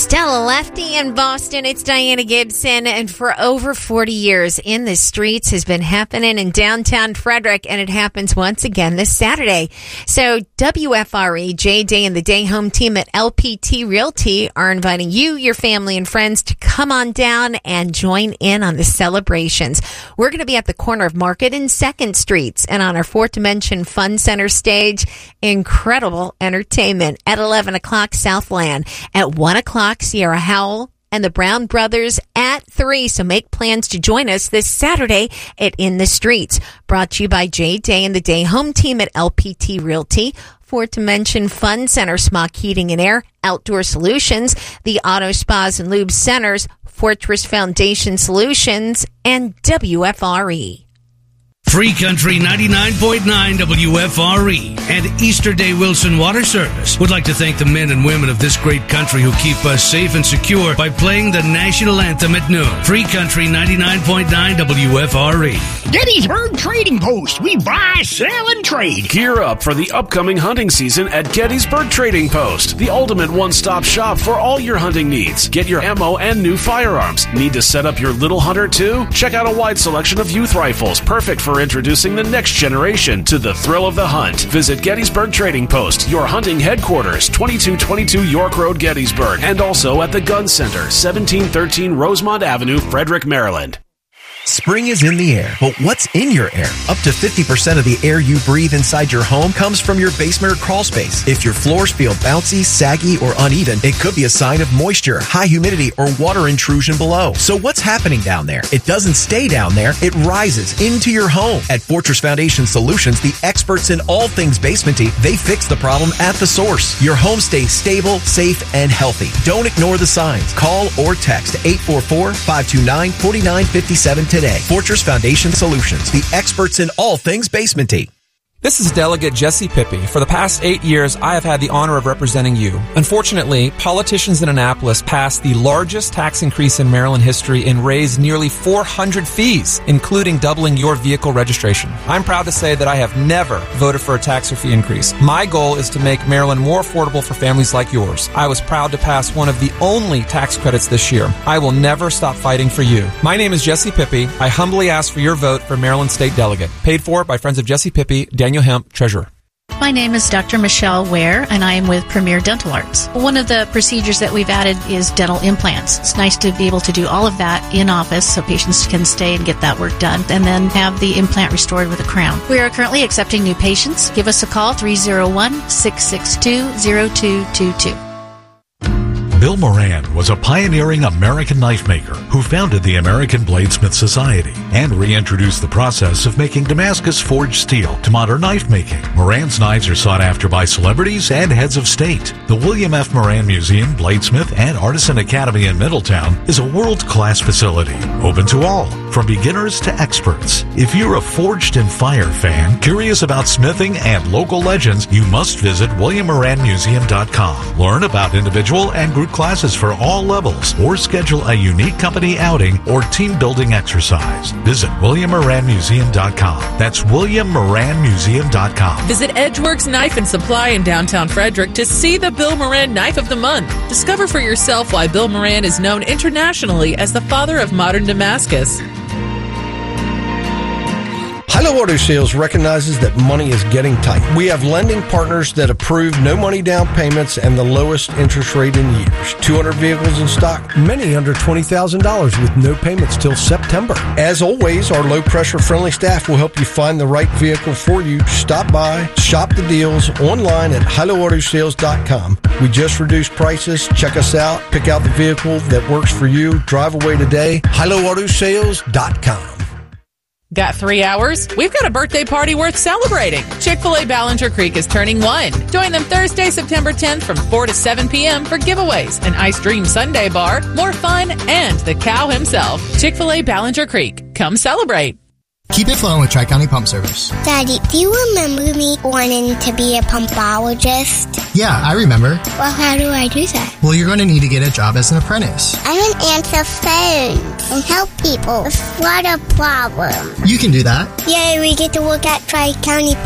Stella Lefty in Boston. It's Diana Gibson, and for over 40 years, In the Streets has been happening in downtown Frederick, and it happens once again this Saturday. So WFRE, J Day and the Day Home team at LPT Realty are inviting you, your family, and friends to come on down and join in on the celebrations. We're going to be at the corner of Market and 2nd Streets, and on our Fourth Dimension Fun Center stage, incredible entertainment at 11 o'clock Southland. At 1 o'clock, Sierra Howell and the Brown Brothers at 3. So make plans to join us this Saturday at In the Streets. Brought to you by J Day and the Day Home team at LPT Realty, Fourth Dimension Fun Center, Smock Heating and Air, Outdoor Solutions, the Auto Spas and Lube Centers, Fortress Foundation Solutions, and WFRE. Free Country 99.9 WFRE and Easter Day Wilson Water Service would like to thank the men and women of this great country who keep us safe and secure by playing the national anthem at noon. Free Country 99.9 WFRE. Gettysburg Trading Post. We buy, sell, and trade. Gear up for the upcoming hunting season at Gettysburg Trading Post, the ultimate one-stop shop for all your hunting needs. Get your ammo and new firearms. Need to set up your little hunter too? Check out a wide selection of youth rifles, perfect for introducing the next generation to the thrill of the hunt. Visit Gettysburg Trading Post, your hunting headquarters, 2222 York Road, Gettysburg, and also at the Gun Center, 1713 Rosemont Avenue, Frederick, Maryland. Spring is in the air, but what's in your air? Up to 50% of the air you breathe inside your home comes from your basement or crawl space. If your floors feel bouncy, saggy, or uneven, it could be a sign of moisture, high humidity, or water intrusion below. So what's happening down there? It doesn't stay down there. It rises into your home. At Fortress Foundation Solutions, the experts in all things basementy, they fix the problem at the source. Your home stays stable, safe, and healthy. Don't ignore the signs. Call or text 844-529-4957 today. Fortress Foundation Solutions, the experts in all things basementy. This is Delegate Jesse Pippi. For the past 8 years, I have had the honor of representing you. Unfortunately, politicians in Annapolis passed the largest tax increase in Maryland history and raised nearly 400 fees, including doubling your vehicle registration. I'm proud to say that I have never voted for a tax or fee increase. My goal is to make Maryland more affordable for families like yours. I was proud to pass one of the only tax credits this year. I will never stop fighting for you. My name is Jesse Pippi. I humbly ask for your vote for Maryland State Delegate. Paid for by Friends of Jesse Pippi, Daniel Hemp, Treasurer. My name is Dr. Michelle Ware, and I am with Premier Dental Arts. One of the procedures that we've added is dental implants. It's nice to be able to do all of that in office so patients can stay and get that work done, and then have the implant restored with a crown. We are currently accepting new patients. Give us a call, 301-662-0222. Bill Moran was a pioneering American knife maker who founded the American Bladesmith Society and reintroduced the process of making Damascus forged steel to modern knife making. Moran's knives are sought after by celebrities and heads of state. The William F. Moran Museum, Bladesmith, and Artisan Academy in Middletown is a world-class facility, open to all, from beginners to experts. If you're a Forged in Fire fan, curious about smithing and local legends, you must visit WilliamMoranMuseum.com. Learn about individual and group classes for all levels, or schedule a unique company outing or team building exercise. Visit WilliamMoranMuseum.com. That's WilliamMoranMuseum.com. Visit Edgeworks Knife and Supply in downtown Frederick to see the Bill Moran Knife of the Month. Discover for yourself why Bill Moran is known internationally as the father of modern Damascus. Hilo Auto Sales recognizes that money is getting tight. We have lending partners that approve no money down payments and the lowest interest rate in years. 200 vehicles in stock, many under $20,000 with no payments till September. As always, our low-pressure friendly staff will help you find the right vehicle for you. Stop by, shop the deals online at HiloAutoSales.com. We just reduced prices. Check us out. Pick out the vehicle that works for you. Drive away today. HiloAutoSales.com. Got 3 hours? We've got a birthday party worth celebrating. Chick-fil-A Ballinger Creek is turning 1. Join them Thursday, September 10th from 4 to 7 p.m. for giveaways, an Ice Dream Sundae bar, more fun, and the cow himself. Chick-fil-A Ballinger Creek. Come celebrate. Keep it flowing with Tri-County Pump Service. Daddy, do you remember me wanting to be a pumpologist? Yeah, I remember. Well, how do I do that? Well, you're going to need to get a job as an apprentice. I want to answer phones and help people with water problems. You can do that. Yay, we get to work at Tri-County